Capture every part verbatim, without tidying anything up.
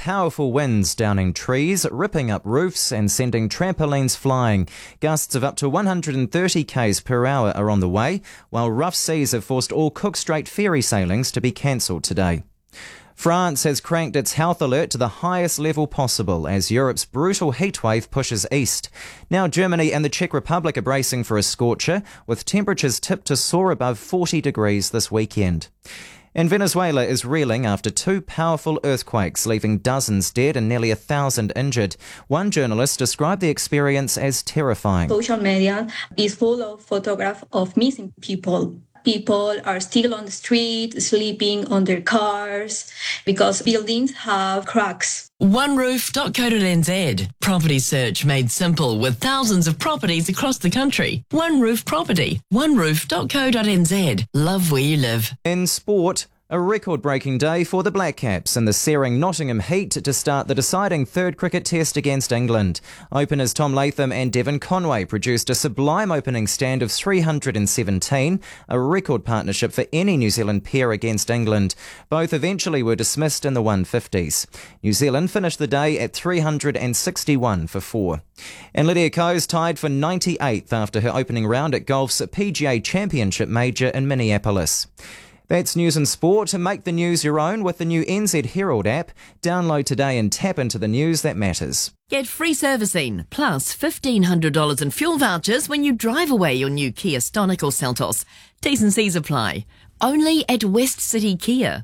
powerful winds downing trees, ripping up roofs and sending trampolines flying. Gusts of up to one hundred thirty kilometres per hour are on the way, while rough seas have forced all Cook Strait ferry sailings to be cancelled today. France has cranked its health alert to the highest level possible as Europe's brutal heatwave pushes east. Now Germany and the Czech Republic are bracing for a scorcher, with temperatures tipped to soar above forty degrees this weekend. And Venezuela is reeling after two powerful earthquakes, leaving dozens dead and nearly a thousand injured. One journalist described the experience as terrifying. Social media is full of photographs of missing people. People are still on the street, sleeping on their cars, because buildings have cracks. one roof dot co dot n z. Property search made simple with thousands of properties across the country. One Roof Property. one roof dot co dot n z. Love where you live. In sport, a record-breaking day for the Black Caps and the searing Nottingham Heat to start the deciding third cricket test against England. Openers Tom Latham and Devon Conway produced a sublime opening stand of three hundred seventeen, a record partnership for any New Zealand pair against England. Both eventually were dismissed in the one fifties. New Zealand finished the day at three hundred sixty-one for four. And Lydia Ko's tied for ninety-eighth after her opening round at golf's P G A Championship major in Minneapolis. That's news and sport. Make the news your own with the new N Z Herald app. Download today and tap into the news that matters. Get free servicing plus fifteen hundred dollars in fuel vouchers when you drive away your new Kia Stonic or Seltos. T's and C's apply. Only at West City Kia.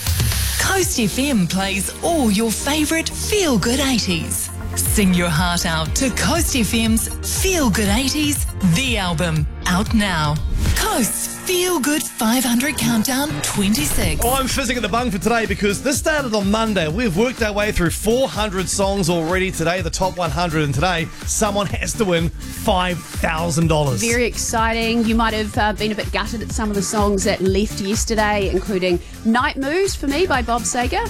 Coast F M plays all your favourite feel-good eighties. Sing your heart out to Coast F M's Feel Good eighties, the album, out now. Coast's Feel Good five hundred Countdown twenty-six. Oh, I'm fizzing at the bung for today because this started on Monday. We've worked our way through four hundred songs already today, the top one hundred, and today someone has to win five thousand dollars. Very exciting. You might have uh, been a bit gutted at some of the songs that left yesterday, including Night Moves for me by Bob Sager.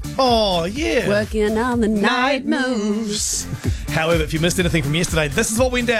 Oh, yeah. Working on the night, Night moves. However, if you missed anything from yesterday, this is what went down.